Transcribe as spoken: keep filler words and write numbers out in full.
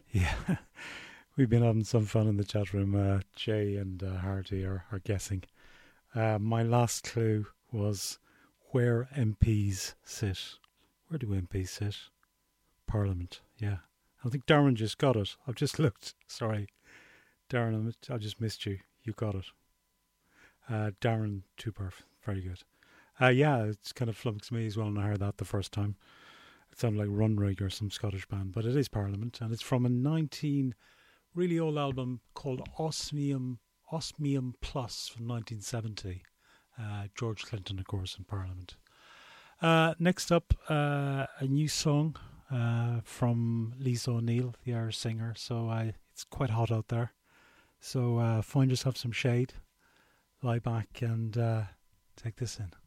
Yeah, we've been having some fun in the chat room. Uh, Jay and uh, Hardy are, are guessing. Uh, my last clue was where M Ps sit. Where do M Ps sit? Parliament, yeah. I think Darren just got it. I've just looked. Sorry, Darren, I just missed you. You got it. Uh, Darren Tuperf, very good. Uh, yeah, it's kind of flummoxed me as well when I heard that the first time. It sounded like Runrig or some Scottish band, but it is Parliament, and it's from a nineteen really old album called Osmium Osmium Plus from nineteen seventy. Uh, George Clinton, of course, in Parliament. Uh, next up, uh, a new song uh, from Lisa O'Neill, the Irish singer. So uh, it's quite hot out there. So uh, find yourself some shade, lie back, and uh, take this in.